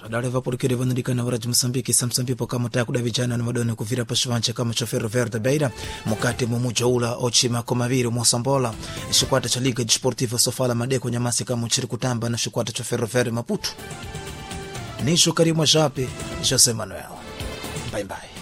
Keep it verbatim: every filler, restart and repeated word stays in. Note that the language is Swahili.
Adareva porque devandika na waraji Msambiki Samsambipo kama taku da vijana na madone kuvira pashuanche kama chofero verde beira mukate mumujoula ochima komaviri mwasambola shikwata cha Liga Desportiva Sofala Madeko Nyamasi kama uchiri kutamba na shikwata chofero verde Maputo. Nisho Karimu Jape Jose Manuel. Bye bye.